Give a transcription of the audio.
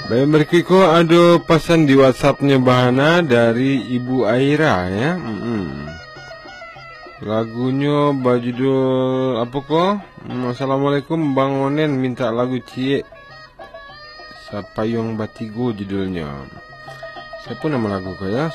Baik, berikutku ada pesan di WhatsAppnya Bahana dari Ibu Aira ya. Lagunya berjudul apa kok? Assalamualaikum Bang Onen, minta lagu Cie Sapayong Batigo judulnya. Siapa nama lagu kok ya?